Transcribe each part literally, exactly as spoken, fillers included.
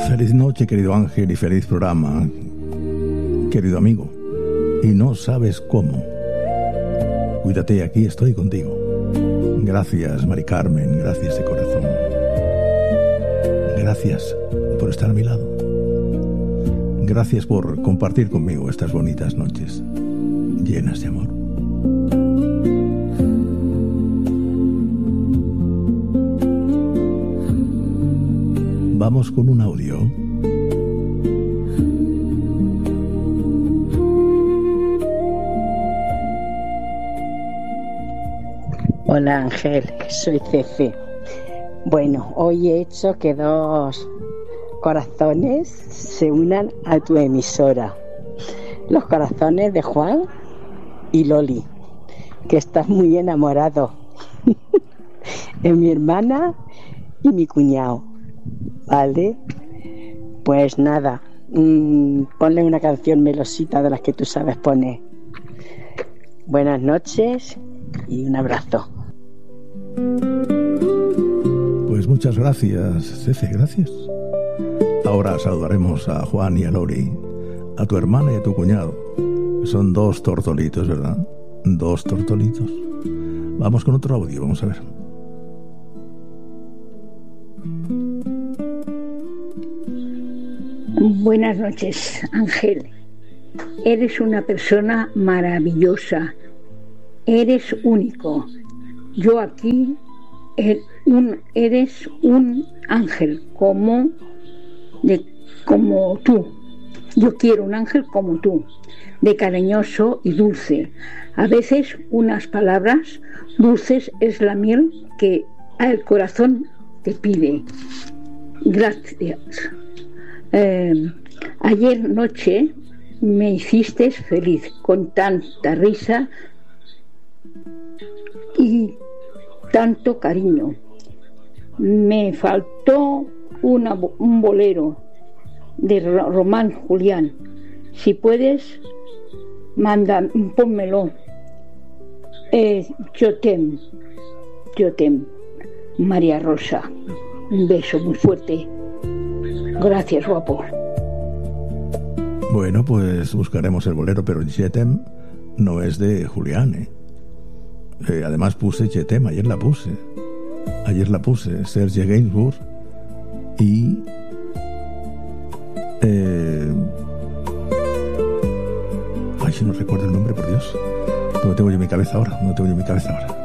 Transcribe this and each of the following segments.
Feliz noche, querido Ángel, y feliz programa, querido amigo. Y no sabes cómo. Cuídate, aquí estoy contigo. Gracias, Mari Carmen, gracias de corazón. Gracias por estar a mi lado. Gracias por compartir conmigo estas bonitas noches llenas de amor. Vamos con un audio. Hola Ángel, soy Cefe. Bueno, hoy he hecho que dos corazones se unan a tu emisora. Los corazones de Juan y Loli, que estás muy enamorado. Es mi hermana y mi cuñado. Vale, pues nada, mmm, ponle una canción melosita de las que tú sabes poner. Buenas noches y un abrazo. Pues muchas gracias, Cefe, gracias. Ahora saludaremos a Juan y a Lori, a tu hermana y a tu cuñado. Son dos tortolitos, ¿verdad? Dos tortolitos. Vamos con otro audio, vamos a ver. Buenas noches, Ángel. Eres una persona maravillosa. Eres único. Yo aquí er, un, eres un ángel como, de, como tú. Yo quiero un ángel como tú, de cariñoso y dulce. A veces unas palabras dulces es la miel que el corazón te pide. Gracias. Eh, ayer noche me hiciste feliz con tanta risa y tanto cariño. Me faltó una, un bolero de Román Julián. Si puedes, manda, pónmelo. Eh, yo tem, yo tem, María Rosa. Un beso muy fuerte. Gracias, guapo. Bueno, pues buscaremos el bolero, pero Jetem no es de Julián, ¿eh? Eh, además puse Jetem, ayer la puse. Ayer la puse, Serge Gainsbourg y... Eh, ay, si no recuerdo el nombre, por Dios. No tengo yo en mi cabeza ahora, no tengo yo en mi cabeza ahora.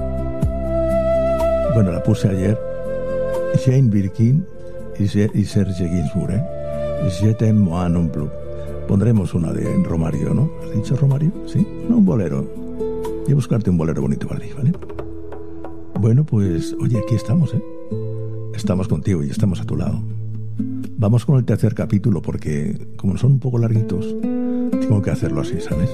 Bueno, la puse ayer. Jane Birkin y Serge Gainsbourg, ¿eh? Je t'aime moi non plus. Pondremos una de Romario, ¿no? ¿Has dicho Romario? Sí, no, un bolero. Voy a buscarte un bolero bonito para ti, ¿vale? Bueno, pues, oye, aquí estamos, ¿eh? Estamos contigo y estamos a tu lado. Vamos con el tercer capítulo porque, como son un poco larguitos, tengo que hacerlo así, ¿sabes?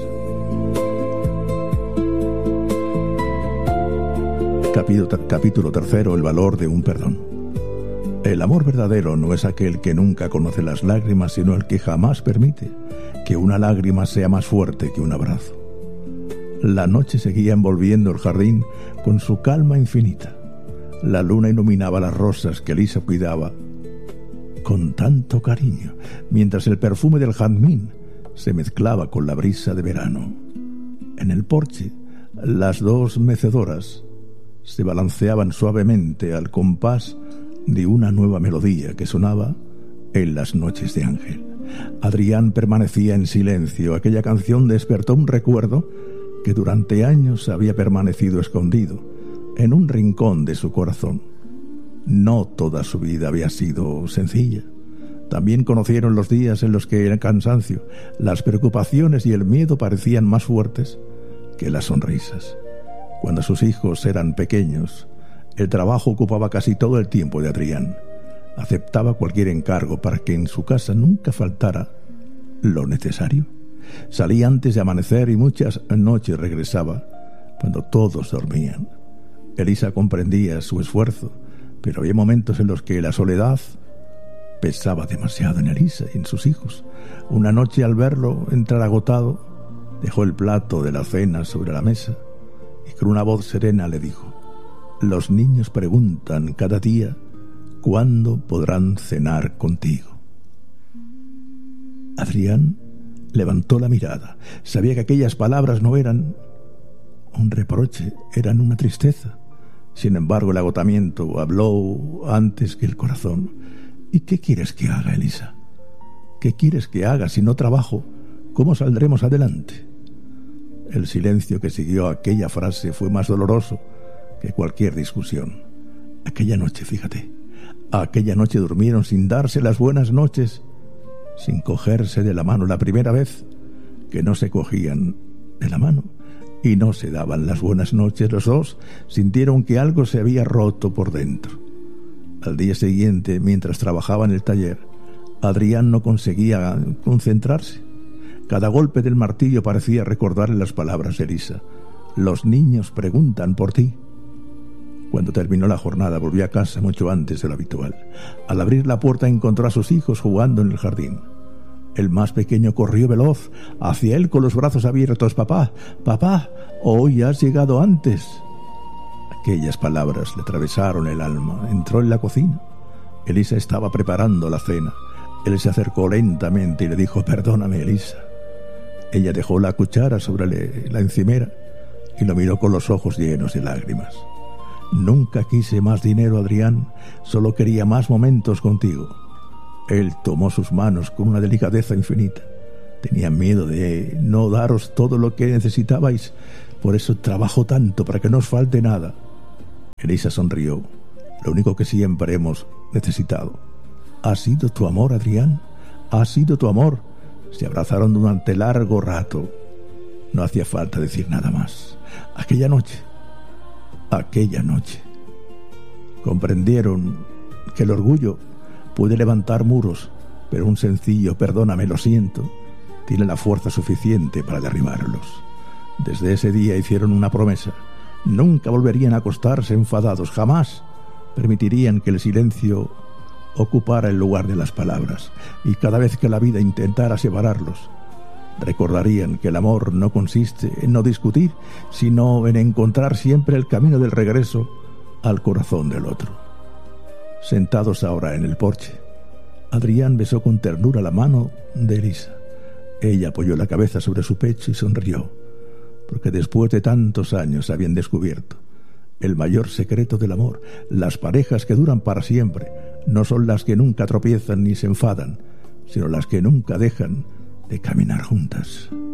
Capítulo, capítulo tercero, el valor de un perdón. El amor verdadero no es aquel que nunca conoce las lágrimas, sino el que jamás permite que una lágrima sea más fuerte que un abrazo. La noche seguía envolviendo el jardín con su calma infinita. La luna iluminaba las rosas que Elisa cuidaba con tanto cariño, mientras el perfume del jazmín se mezclaba con la brisa de verano. En el porche, las dos mecedoras se balanceaban suavemente al compás de una nueva melodía que sonaba en las noches de Ángel. Adrián permanecía en silencio. Aquella canción despertó un recuerdo que durante años había permanecido escondido en un rincón de su corazón. No toda su vida había sido sencilla. También conocieron los días en los que el cansancio, las preocupaciones y el miedo parecían más fuertes que las sonrisas. Cuando sus hijos eran pequeños, el trabajo ocupaba casi todo el tiempo de Adrián. Aceptaba cualquier encargo para que en su casa nunca faltara lo necesario. Salía antes de amanecer y muchas noches regresaba cuando todos dormían. Elisa comprendía su esfuerzo, pero había momentos en los que la soledad pesaba demasiado en Elisa y en sus hijos. Una noche, al verlo entrar agotado, dejó el plato de la cena sobre la mesa y con una voz serena le dijo: los niños preguntan cada día cuándo podrán cenar contigo. Adrián levantó la mirada. Sabía que aquellas palabras no eran un reproche, eran una tristeza. Sin embargo, el agotamiento habló antes que el corazón. ¿Y qué quieres que haga, Elisa? ¿Qué quieres que haga si no trabajo? ¿Cómo saldremos adelante? El silencio que siguió a aquella frase fue más doloroso que cualquier discusión. Aquella noche, fíjate, aquella noche durmieron sin darse las buenas noches, sin cogerse de la mano, la primera vez que no se cogían de la mano y no se daban las buenas noches. Los dos sintieron que algo se había roto por dentro. Al día siguiente, mientras trabajaba en el taller, Adrián no conseguía concentrarse. Cada golpe del martillo parecía recordarle las palabras de Elisa. Los niños preguntan por ti. Cuando terminó la jornada, volvió a casa mucho antes de lo habitual. Al abrir la puerta encontró a sus hijos jugando en el jardín. El más pequeño corrió veloz hacia él con los brazos abiertos. «Papá, papá, hoy has llegado antes». Aquellas palabras le atravesaron el alma. Entró en la cocina. Elisa estaba preparando la cena. Él se acercó lentamente y le dijo: «Perdóname, Elisa». Ella dejó la cuchara sobre la encimera y lo miró con los ojos llenos de lágrimas. «Nunca quise más dinero, Adrián, solo quería más momentos contigo». Él tomó sus manos con una delicadeza infinita. «Tenía miedo de no daros todo lo que necesitabais, por eso trabajo tanto, para que no os falte nada». Elisa sonrió. «Lo único que siempre hemos necesitado ha sido tu amor, Adrián, ha sido tu amor». Se abrazaron durante largo rato. No hacía falta decir nada más. Aquella noche, aquella noche, comprendieron que el orgullo puede levantar muros, pero un sencillo «perdóname, lo siento» tiene la fuerza suficiente para derribarlos. Desde ese día hicieron una promesa. Nunca volverían a acostarse enfadados, jamás permitirían que el silencio ocupara el lugar de las palabras, y cada vez que la vida intentara separarlos, recordarían que el amor no consiste en no discutir, sino en encontrar siempre el camino del regreso al corazón del otro. Sentados ahora en el porche, Adrián besó con ternura la mano de Elisa. Ella apoyó la cabeza sobre su pecho y sonrió, porque después de tantos años habían descubierto el mayor secreto del amor. Las parejas que duran para siempre no son las que nunca tropiezan ni se enfadan, sino las que nunca dejan de caminar juntas.